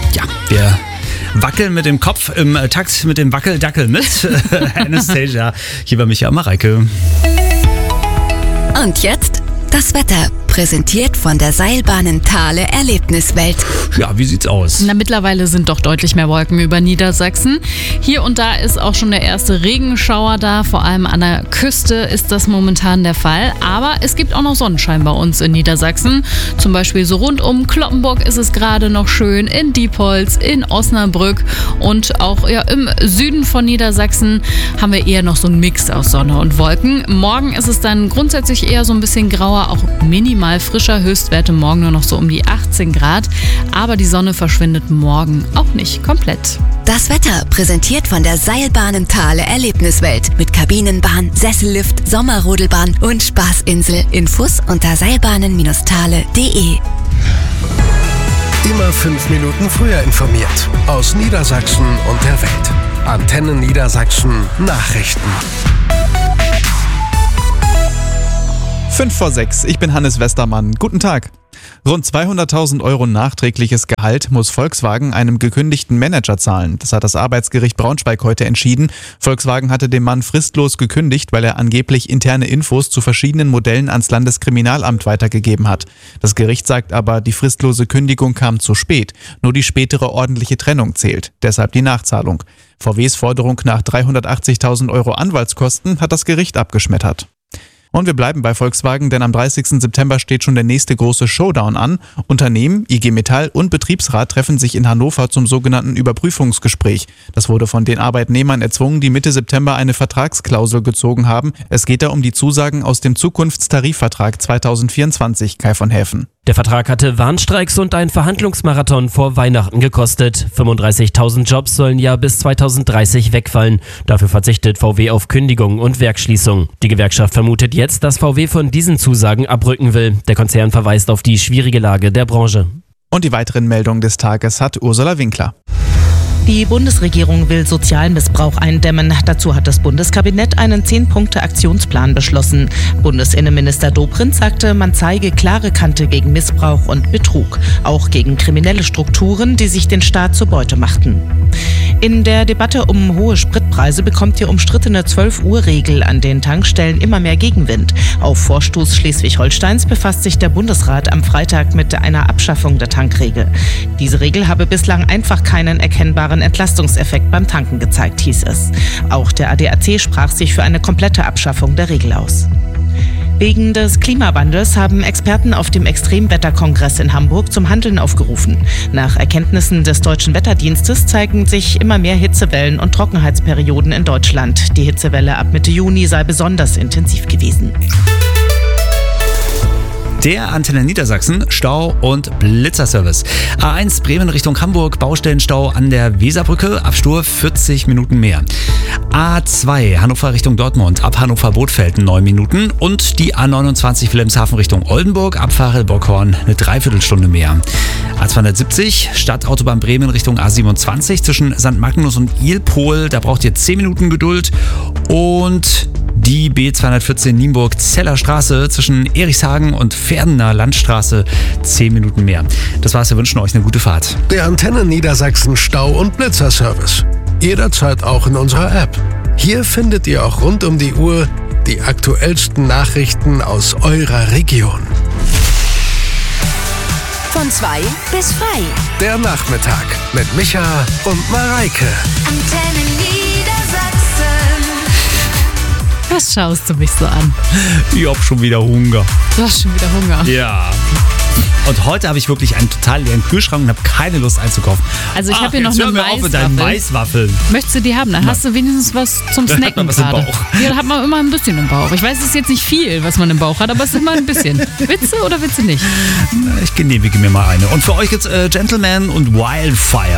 Ja, wir wackeln mit dem Kopf im Takt mit dem Wackeldackel mit. Anastasia, hier bei Micha und Mareike. Und jetzt das Wetter, präsentiert von der Seilbahnen Thale Erlebniswelt. Ja, wie sieht's aus? Mittlerweile sind doch deutlich mehr Wolken über Niedersachsen. Hier und da ist auch schon der erste Regenschauer da. Vor allem an der Küste ist das momentan der Fall. Aber es gibt auch noch Sonnenschein bei uns in Niedersachsen. Zum Beispiel so rund um Cloppenburg ist es gerade noch schön, in Diepholz, in Osnabrück und auch im Süden von Niedersachsen haben wir eher noch so einen Mix aus Sonne und Wolken. Morgen ist es dann grundsätzlich eher so ein bisschen grauer, auch minimal frischer, Höchstwerte morgen nur noch so um die 18 Grad. Aber die Sonne verschwindet morgen auch nicht komplett. Das Wetter präsentiert von der Seilbahnen Thale Erlebniswelt mit Kabinenbahn, Sessellift, Sommerrodelbahn und Spaßinsel. Infos unter seilbahnen-thale.de. Immer 5 Minuten früher informiert. Aus Niedersachsen und der Welt. Antennen Niedersachsen Nachrichten. 5:05, ich bin Hannes Westermann. Guten Tag. Rund 200.000 € nachträgliches Gehalt muss Volkswagen einem gekündigten Manager zahlen. Das hat das Arbeitsgericht Braunschweig heute entschieden. Volkswagen hatte dem Mann fristlos gekündigt, weil er angeblich interne Infos zu verschiedenen Modellen ans Landeskriminalamt weitergegeben hat. Das Gericht sagt aber, die fristlose Kündigung kam zu spät. Nur die spätere ordentliche Trennung zählt. Deshalb die Nachzahlung. VWs Forderung nach 380.000 € Anwaltskosten hat das Gericht abgeschmettert. Und wir bleiben bei Volkswagen, denn am 30. September steht schon der nächste große Showdown an. Unternehmen, IG Metall und Betriebsrat treffen sich in Hannover zum sogenannten Überprüfungsgespräch. Das wurde von den Arbeitnehmern erzwungen, die Mitte September eine Vertragsklausel gezogen haben. Es geht da um die Zusagen aus dem Zukunftstarifvertrag 2024, Kai von Häfen. Der Vertrag hatte Warnstreiks und ein Verhandlungsmarathon vor Weihnachten gekostet. 35.000 Jobs sollen ja bis 2030 wegfallen. Dafür verzichtet VW auf Kündigung und Werksschließung. Die Gewerkschaft vermutet jetzt, dass VW von diesen Zusagen abrücken will. Der Konzern verweist auf die schwierige Lage der Branche. Und die weiteren Meldungen des Tages hat Ursula Winkler. Die Bundesregierung will Sozialmissbrauch eindämmen. Dazu hat das Bundeskabinett einen 10-Punkte-Aktionsplan beschlossen. Bundesinnenminister Dobrindt sagte, man zeige klare Kante gegen Missbrauch und Betrug. Auch gegen kriminelle Strukturen, die sich den Staat zur Beute machten. In der Debatte um hohe Spritpreise bekommt die umstrittene 12-Uhr-Regel an den Tankstellen immer mehr Gegenwind. Auf Vorstoß Schleswig-Holsteins befasst sich der Bundesrat am Freitag mit einer Abschaffung der Tankregel. Diese Regel habe bislang einfach keinen erkennbaren Entlastungseffekt beim Tanken gezeigt, hieß es. Auch der ADAC sprach sich für eine komplette Abschaffung der Regel aus. Wegen des Klimawandels haben Experten auf dem Extremwetterkongress in Hamburg zum Handeln aufgerufen. Nach Erkenntnissen des Deutschen Wetterdienstes zeigen sich immer mehr Hitzewellen und Trockenheitsperioden in Deutschland. Die Hitzewelle ab Mitte Juni sei besonders intensiv gewesen. Der Antenne Niedersachsen Stau- und Blitzerservice. A1 Bremen Richtung Hamburg, Baustellenstau an der Weserbrücke, Absturz 40 Minuten mehr. A2 Hannover Richtung Dortmund, ab Hannover-Bothfeld 9 Minuten. Und die A29 Wilhelmshaven Richtung Oldenburg, ab Varel-Bockhorn eine Dreiviertelstunde mehr. A270 Stadtautobahn Bremen Richtung A27 zwischen St. Magnus und Ilpol, da braucht ihr 10 Minuten Geduld. Und die B214 Nienburg-Zeller Straße zwischen Erichshagen und Verdener Landstraße 10 Minuten mehr. Das war's, wir wünschen euch eine gute Fahrt. Der Antenne Niedersachsen Stau- und Blitzerservice. Jederzeit auch in unserer App. Hier findet ihr auch rund um die Uhr die aktuellsten Nachrichten aus eurer Region. Von 2 bis frei. Der Nachmittag mit Micha und Mareike. Antenne Niedersachsen. Was schaust du mich so an? Ich hab schon wieder Hunger. Du hast schon wieder Hunger. Ja. Und heute habe ich wirklich einen total leeren Kühlschrank und habe keine Lust einzukaufen. Also ich habe hier noch eine Maiswaffel. Maiswaffeln. Möchtest du die haben? Dann hast du wenigstens was zum Dann hat Snacken man was im gerade. Bauch. Ja, da hat man immer ein bisschen im Bauch. Ich weiß, es ist jetzt nicht viel, was man im Bauch hat, aber es ist immer ein bisschen. Witze oder Witze nicht? Ich genehmige mir mal eine. Und für euch jetzt Gentleman und Wildfire.